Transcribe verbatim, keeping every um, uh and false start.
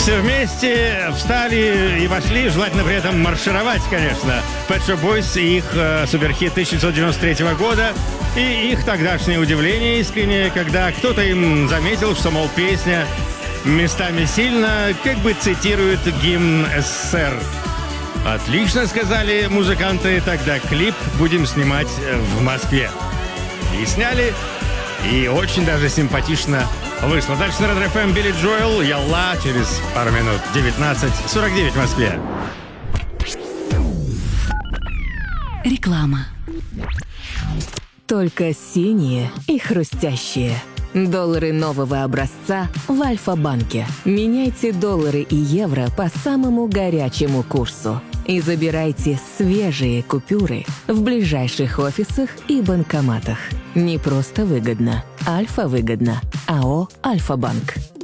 Все вместе встали и вошли, желательно при этом маршировать, конечно. Pet Shop Boys и их э, суперхит тысяча девятьсот девяносто третьего года и их тогдашнее удивление искреннее, когда кто-то им заметил, что, мол, песня местами сильно как бы цитирует гимн СССР. Отлично, сказали музыканты, тогда клип будем снимать в Москве. И сняли, и очень даже симпатично вышло. Дальше на Red эф эм Билли Джоэл, Ялла, через пару минут. девятнадцать сорок девять в Москве. Реклама. Только синие и хрустящие. Доллары нового образца в Альфа-банке. Меняйте доллары и евро по самому горячему курсу. И забирайте свежие купюры в ближайших офисах и банкоматах. Не просто выгодно. Альфа-выгодно. АО «Альфа-банк».